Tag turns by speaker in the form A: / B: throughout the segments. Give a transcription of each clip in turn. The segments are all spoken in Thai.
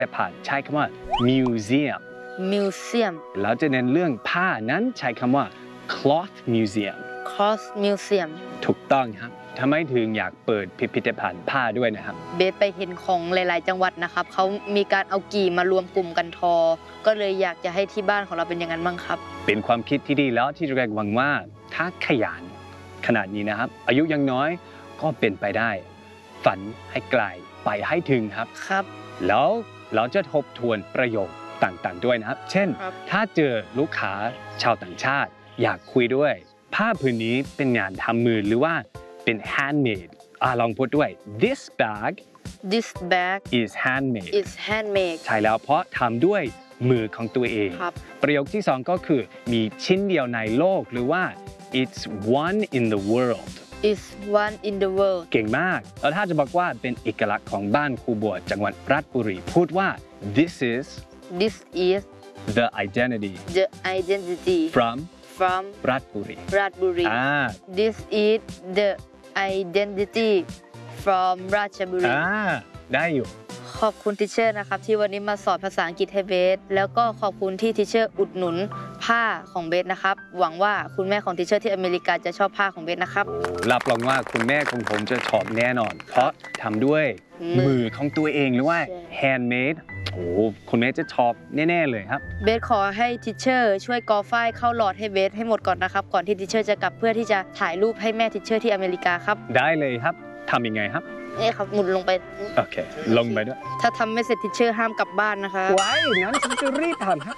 A: ภัณฑ์ใช้คำว่า museum
B: museum
A: แล้วจะเน้นเรื่องผ้านั้นใช้คำว่า cloth museum
B: cloth museum
A: ถูกต้องครับทำไมถึงอยากเปิดพิพิธภัณฑ์ผ้าด้วยนะครับ
B: เบสไปเห็นของหลายๆจังหวัดนะครับเขามีการเอากี่มารวมกลุ่มกันทอก็เลยอยากจะให้ที่บ้านของเราเป็นอย่างนั้นบ้างครับ
A: เป็นความคิดที่ดีแล้วที่แรกหวังว่าถ้าขยันขนาดนี้นะครับอายุยังน้อยก็เป็นไปได้ฝันให้ไกลไปให้ถึงครับ
B: ครับ
A: แล้วเราจะทบทวนประโยคต่างๆด้วยนะครับเช่นถ้าเจอลูกค้าชาวต่างชาติอยากคุยด้วยผ้าผืนนี้เป็นงานทำมือหรือว่าเป็น handmade ลองพูดด้วย this bag
B: is handmade
A: ใช่แล้วเพราะทำด้วยมือของตัวเองประโยคที่สองก็คือมีชิ้นเดียวในโลกหรือว่า it's one in the world
B: is one in the world
A: เก่งมากแล้วถ้าจะบอกว่าเป็นเอกลักษณ์ของบ้านครูบัวจังหวัดราชบุรีพูดว่า this is
B: the
A: identity from ราชบุรี
B: this is the identity from ราชบุรี
A: ได้อยู่
B: ขอบคุณทิเชอร์นะครับที่วันนี้มาสอนภาษาอังกฤษให้เบสแล้วก็ขอบคุณที่ทิเชอร์อุดหนุนผ้าของเบสนะครับหวังว่าคุณแม่ของทิเชอร์ที่อเมริกาจะชอบผ้าของเบสนะครับ
A: รับรองว่าคุณแม่ของผมจะชอบแน่นอนเพราะทำด้วยมือของตัวเองหรือว่า handmade คุณแม่จะชอบแน่ๆเลยครับ
B: เบสขอให้ทิเชอร์ช่วยกอฝ้ายเข้าหลอดให้เบสให้หมดก่อนนะครับก่อนที่ทิเชอร์จะกลับเพื่อที่จะถ่ายรูปให้แม่ทิเชอร์ที่อเมริกาครับ
A: ได้เลยครับทำยังไงครับ
B: นี่ครับหมุนลงไป
A: โอเคลงไปด้วย
B: ถ้าทำไม่เสร็จทิเชอร์ห้ามกลับบ้านนะคะ
A: ไว้งั้นฉันจะรีบทำครับ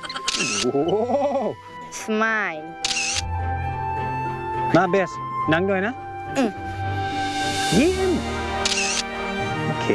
B: smile
A: มาเบสนั่งด้วยนะยิ้มโอเค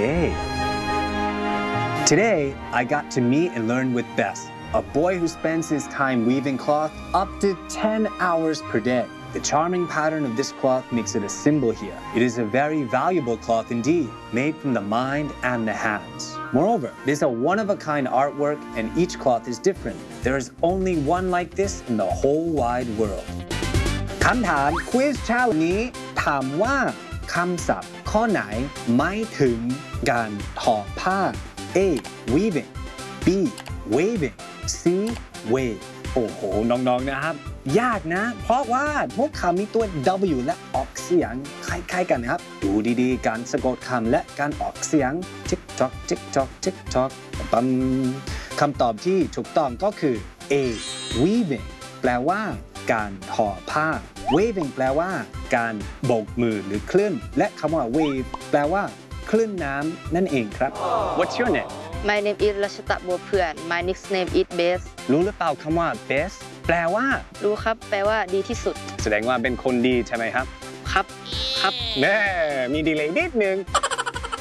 A: Today I got to meet and learn with Bess a boy who spends his time weaving cloth up to 10 hours per day The charming pattern of this cloth makes it a symbol here. It is a very valuable cloth indeed, made from the mind and the hands. Moreover, it is a one-of-a-kind artwork and each cloth is different. There is only one like this in the whole wide world. คำถามควิสเช้านี้ถามว่าคำศัพท์ข้อไหนหมายถึงการทอผ้า A. weaving B. waving C. wave โอ้โหน้องๆนะครับยากนะเพราะว่าพวกคำมีตัว W และออกเสียงคล้ายๆกันนะครับดูดีๆการสะกดคำและการออกเสียง tick tock tick tock tick tock ปั๊มคำตอบที่ถูกต้องก็คือ A weaving แปลว่าการทอผ้า waving แปลว่าการโบกมือหรือคลื่นและคำว่า wave แปลว่าคลื่นน้ำนั่นเองครับ What's your name
B: My name is รัชตะบัวเพื่อน My nickname is Bess
A: รู้หรือเปล่าคำว่า Bess แปลว่า
B: รู้ครับแปลว่าดีที่สุด
A: แสดงว่าเป็นคนดีใช่ไหมครับ
B: ครับ
A: แม่มีดีเลย์นิดนึง